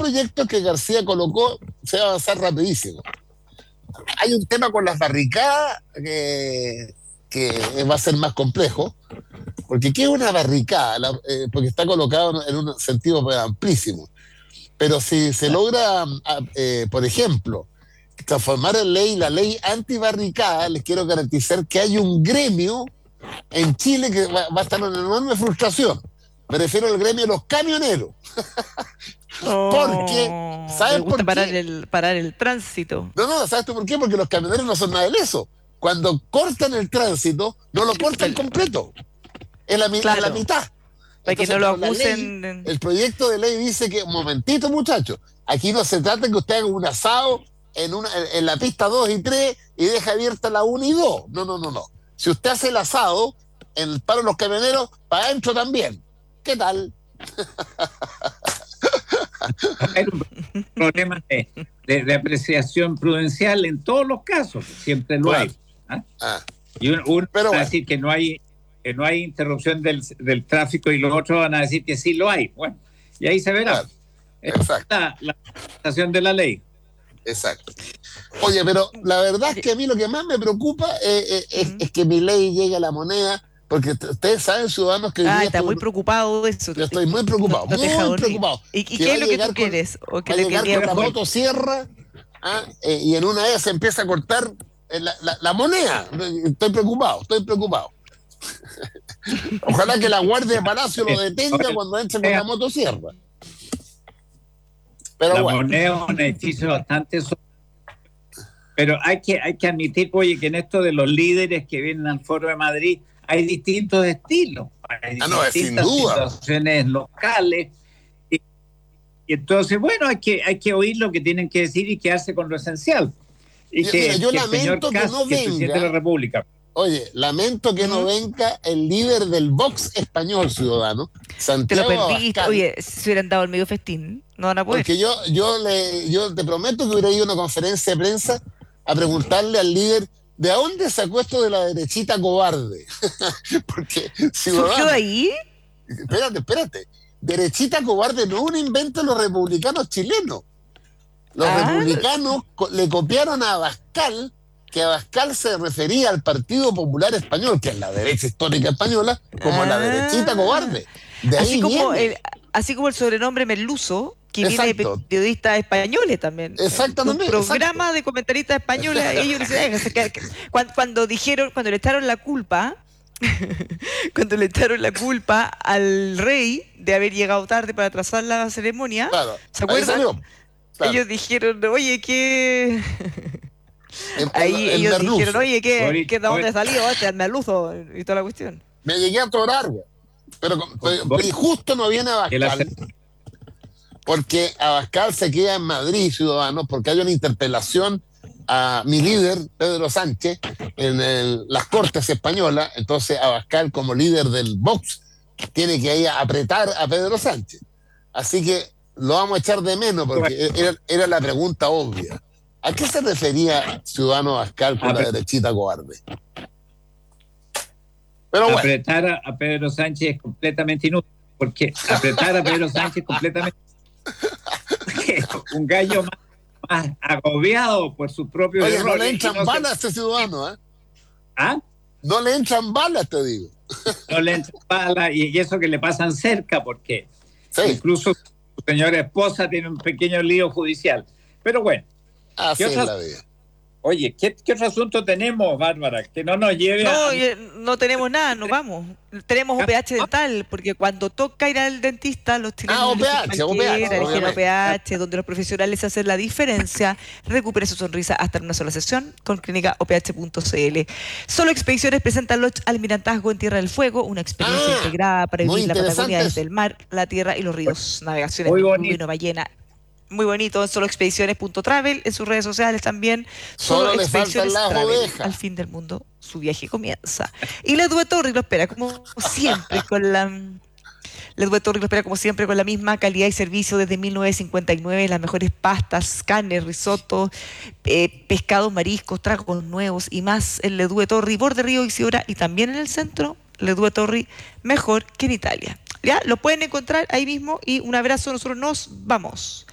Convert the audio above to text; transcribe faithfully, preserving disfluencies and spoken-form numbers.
proyectos que García colocó se va a avanzar rapidísimo. Hay un tema con las barricadas que, que va a ser más complejo, porque ¿qué es una barricada? La, eh, porque está colocado en un sentido pues, amplísimo. Pero si se logra, eh, por ejemplo, transformar en ley la ley antibarricada, les quiero garantizar que hay un gremio en Chile que va, va a estar en una enorme frustración. Me refiero al gremio de los camioneros. Porque, Oh, ¿sabes les gusta por parar qué? el, parar el tránsito. No, no, ¿sabes tú por qué? Porque los camioneros no son nada de eso. Cuando cortan el tránsito, no lo cortan Pel- completo, en la, mi- en la Claro, mitad. para que Entonces, no lo pero la ley, acusen. de- el proyecto de ley dice que, un momentito, muchachos, aquí no se trata de que usted haga un asado en, una, en, en la pista dos y tres y deja abierta la uno y dos. No, no, no, no. Si usted hace el asado en el paro de los camioneros, para adentro también. ¿Qué tal? Hay un problema de, de, de apreciación prudencial en todos los casos, siempre lo Claro. hay. ¿ah? Ah, Y uno, uno pero va a bueno. decir que no hay, que no hay interrupción del, del tráfico y los otros van a decir que sí lo hay. Bueno, y ahí se verá. Claro. Exacto. La, la interpretación de la ley. Exacto. Oye, pero la verdad es que a mí lo que más me preocupa eh, eh, es, Mm. es que mi ley llegue a la moneda, porque t- ustedes saben, ciudadanos, que hoy Ah, día está esto- muy preocupado de eso. yo estoy muy preocupado, No te deja muy dormir. preocupado. ¿Y, y Que qué va es a lo que llegar tú con- quieres? ¿O que Va a le llegar con tenía la como- motosierra ¿ah? eh, y en una de ellas se empieza a cortar eh, la, la, la moneda. Estoy preocupado, estoy preocupado. Ojalá que la Guardia de Palacio lo detenga cuando entre con la motosierra. Pero La bueno, moneda es un edificio bastante... so- Pero hay que, hay que admitir, oye, que en esto de los líderes que vienen al Foro de Madrid hay distintos estilos, hay Ah, no, es sin distintas duda. situaciones locales. Y, y entonces, bueno, hay que, hay que oír lo que tienen que decir y quedarse con lo esencial. Y Mira, que, mira, yo que el señor lamento que Kast, no que es presidente de la venga. República. Oye, lamento que no ¿Mm? venga el líder del Vox español, ciudadano, Te lo Santiago perdiste. Abascal. Oye, si hubieran dado el medio festín, no van a poder. Porque yo, yo, le, yo te prometo que hubiera ido a una conferencia de prensa a preguntarle al líder de dónde sacó esto de la derechita cobarde. Porque, ¿Surgió de ciudadano, ahí? espérate, espérate. Derechita cobarde no es un invento de los republicanos chilenos. Los Ah. republicanos co- le copiaron a Abascal, que Abascal se refería al Partido Popular Español, que es la derecha histórica española, como la Ah. derechita cobarde. De ahí Así como, viene. el, así como el sobrenombre Merluzo, que viene Exacto. de periodistas españoles también. Exactamente, Un programa exacto. de comentaristas españoles, ellos dicen, "Ay, que- que- cuando, cuando dijeron, cuando le echaron la culpa, cuando le echaron la culpa al rey de haber llegado tarde para atrasar la ceremonia, Claro, ¿se ahí acuerdan? salió. Claro. Ellos dijeron, oye, ¿qué? El- Ahí el- el ellos merluzo. dijeron, oye, ¿qué, Ahorita- ¿qué de dónde ahorita- salió este merluzo? Y toda la cuestión. Me llegué a atorar, güey. Pero, pero- Voy- y justo no viene El Abascal, hace- porque Abascal se queda en Madrid, ciudadanos, porque hay una interpelación a mi líder, Pedro Sánchez, en el- las Cortes Españolas. Entonces Abascal, como líder del Vox, tiene que ir a apretar a Pedro Sánchez. Así que lo vamos a echar de menos, porque era, era la pregunta obvia. ¿A qué se refería ciudadano Abascal con A la ver. derechita cobarde? Pero bueno, apretar a, a Pedro Sánchez es completamente inútil, porque apretar a Pedro Sánchez es completamente porque un gallo más, más agobiado por su propio oye, error. no le y entran no se- balas a este ciudadano, ¿eh? ¿Ah? No le entran balas, te digo. No le entran balas y, y eso que le pasan cerca, porque Sí, incluso su señora esposa tiene un pequeño lío judicial. Pero bueno, así ¿qué es otras- la vida. oye, ¿qué, qué otro asunto tenemos, Bárbara? Que no nos lleve No, a... oye, no tenemos nada, nos vamos. Tenemos O P H dental, porque cuando toca ir al dentista, los chilenos Ah, eligen O P H, cualquiera, O P H, eligen obviamente. O P H, donde los profesionales hacen la diferencia. Recupere su sonrisa hasta en una sola sesión con clínica O P H punto C L. Solo Expediciones presenta Lodge Almirantazgo en Tierra del Fuego, una experiencia Ah, integrada para muy vivir la interesante Patagonia eso. desde el mar, la tierra y los ríos. Navegaciones Muy en bonito. Pingüino, ballena. Muy bonito en solo expediciones punto travel, en sus redes sociales también. Solo le Expediciones faltan las Travel. ovejas. Al fin del mundo, su viaje comienza. Y la Duetorri lo espera, como siempre, con la... La Duetorri lo espera, como siempre, con la misma calidad y servicio desde mil novecientos cincuenta y nueve, las mejores pastas, carnes, risotto, eh, pescados, mariscos, tragos nuevos y más en Le Due Torri, borde río Isidora y también en el centro, Le Due Torri, mejor que en Italia. Ya, lo pueden encontrar ahí mismo y un abrazo, nosotros nos vamos.